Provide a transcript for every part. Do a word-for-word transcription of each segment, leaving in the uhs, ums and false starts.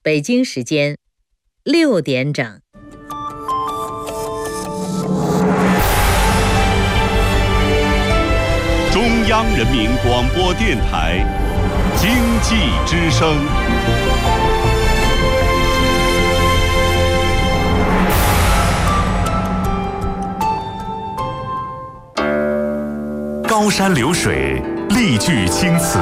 北京时间六点整。 中央人民广播电台经济之声。高山流水，丽句青词，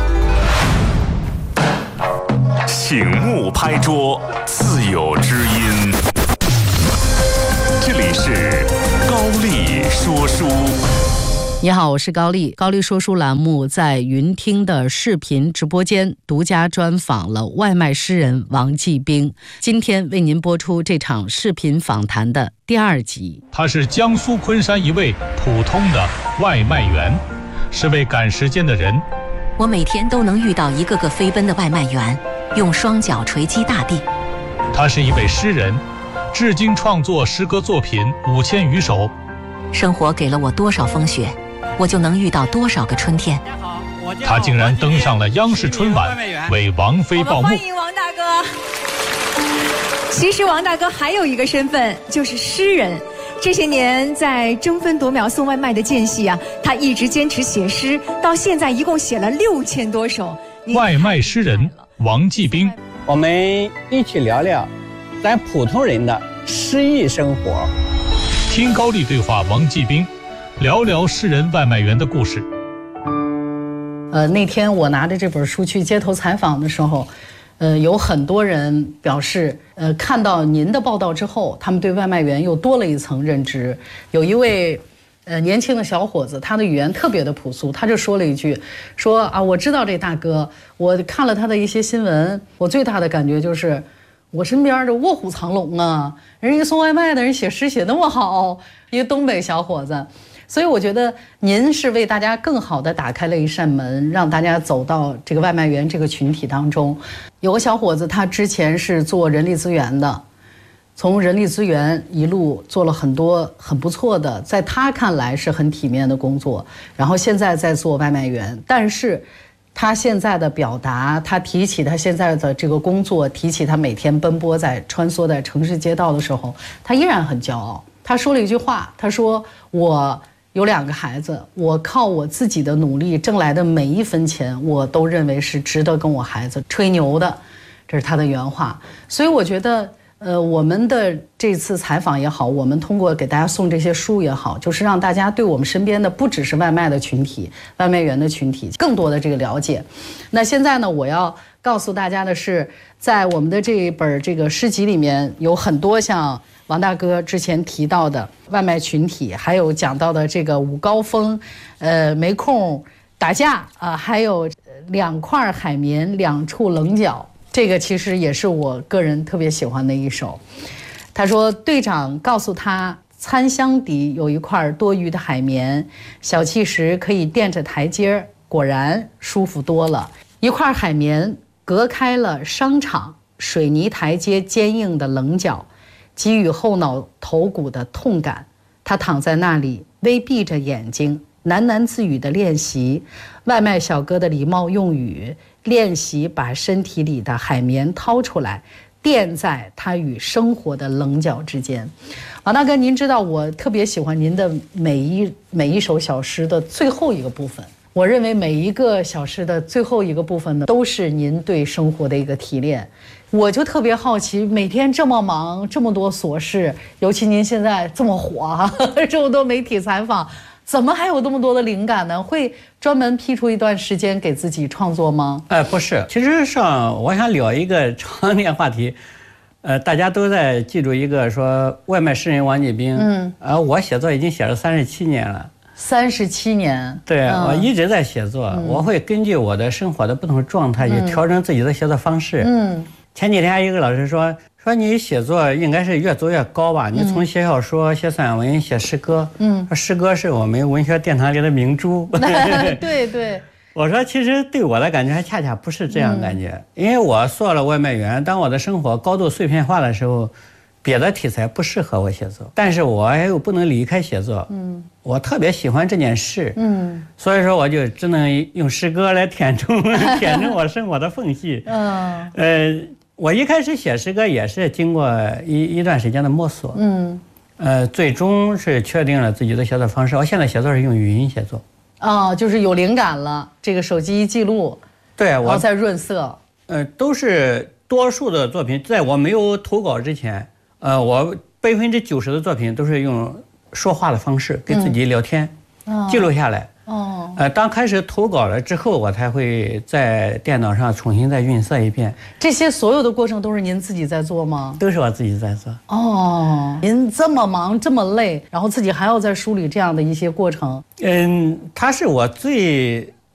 醒目拍桌，自有知音。这里是高丽说书。 你好，我是高丽。高丽说书栏目在云听的视频直播间独家专访了外卖诗人王继兵，今天为您播出这场视频访谈的第二集。 他是江苏昆山一位普通的外卖员，是位赶时间的人。 我每天都能遇到一个个飞奔的外卖员，用双脚锤击大地。 他是一位诗人，至今创作诗歌作品五千余首。 生活给了我多少风雪，我就能遇到多少个春天。 他竟然登上了央视春晚，为王菲报幕。 欢迎王大哥。其实王大哥还有一个身份，就是诗人。这些年在争分夺秒送外卖的间隙啊，他一直坚持写诗，到现在一共写了六千多首。 外卖诗人王继兵， 我们一起聊聊咱普通人的诗意生活。 听高丽对话王继兵，聊聊诗人外卖员的故事。 呃，那天我拿着这本书去街头采访的时候，呃，有很多人表示，呃，看到您的报道之后，他们对外卖员又多了一层认知。有一位呃年轻的小伙子，他的语言特别的朴素，他就说了一句，说啊，我知道这大哥，我看了他的一些新闻，我最大的感觉就是，我身边的卧虎藏龙啊，人家送外卖的人写诗写那么好，一个东北小伙子。所以我觉得您是为大家更好地打开了一扇门，让大家走到这个外卖员这个群体当中。有个小伙子，他之前是做人力资源的，从人力资源一路做了很多很不错的，在他看来是很体面的工作，然后现在在做外卖员。但是他现在的表达，他提起他现在的这个工作，提起他每天奔波在穿梭在城市街道的时候，他依然很骄傲。他说了一句话，他说，我有两个孩子，我靠我自己的努力挣来的每一分钱，我都认为是值得跟我孩子吹牛的，这是他的原话。所以我觉得呃，我们的这次采访也好，我们通过给大家送这些书也好，就是让大家对我们身边的不只是外卖的群体，外卖员的群体更多的这个了解。那现在呢，我要告诉大家的是，在我们的这一本这个诗集里面，有很多像王大哥之前提到的外卖群体，还有讲到的这个午高峰，呃，没空打架啊、呃，还有两块海绵，两处棱角。这个其实也是我个人特别喜欢的一首。他说，队长告诉他，餐箱底有一块多余的海绵，小憩时可以垫着台阶，果然舒服多了。一块海绵隔开了商场水泥台阶坚硬的棱角，给予后脑头骨的痛感。他躺在那里，微闭着眼睛，喃喃自语的练习外卖小哥的礼貌用语，练习把身体里的海绵掏出来，垫在他与生活的棱角之间。王大哥，您知道我特别喜欢您的每一每一首小诗的最后一个部分。我认为每一个小诗的最后一个部分呢，都是您对生活的一个提炼。我就特别好奇，每天这么忙，这么多琐事，尤其您现在这么火啊，这么多媒体采访，怎么还有那么多的灵感呢？会专门辟出一段时间给自己创作吗？ 呃，不是，其实上我想聊一个常年话题，呃，大家都在记住一个说外卖诗人王继兵，嗯，呃，我写作已经写了三十七年了。 三十七年， 对、嗯、我一直在写作、嗯，我会根据我的生活的不同状态去调整自己的写作方式。嗯，前几天一个老师说说你写作应该是越走越高吧，你从写小说、写散文、写诗歌，嗯，说诗歌是我们文学殿堂里的明珠。 对对。 我说其实对我的感觉还恰恰不是这样感觉、嗯，因为我做了外卖员，当我的生活高度碎片化的时候，别的题材不适合我写作，但是我又不能离开写作，嗯，我特别喜欢这件事，嗯，所以说我就只能用诗歌来填充填充我生活的缝隙，嗯，呃。 我一开始写诗歌也是经过一一段时间的摸索，嗯，呃，最终是确定了自己的写作方式。我现在写作是用语音写作， 哦，就是有灵感了，这个手机一记录， 对， 然后我再润色。 呃，都是多数的作品，在我没有投稿之前，呃，我百分之九十的作品都是用说话的方式跟自己聊天，嗯、记录下来。哦，呃，当开始投稿了之后，我才会在电脑上重新再晕色一遍。 这些所有的过程都是您自己在做吗？ 都是我自己在做。 哦，您这么忙这么累，然后自己还要再梳理这样的一些过程。 嗯，它是我最